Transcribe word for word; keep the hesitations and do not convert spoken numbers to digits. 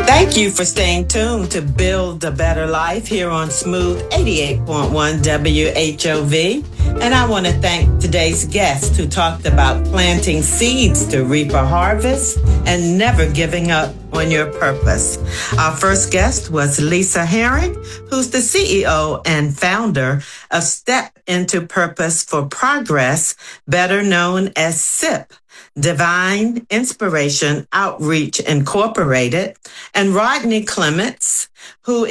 Thank you for staying tuned to Build a Better Life here on Smooth eighty-eight point one W H O V. And I want to thank today's guest who talked about planting seeds to reap a harvest and never giving up on your purpose. Our first guest was Lisa Herring, who's the C E O and founder of Step Into Purpose for Progress, better known as S I P. Divine Inspiration Outreach Incorporated, and Rodney Clements, who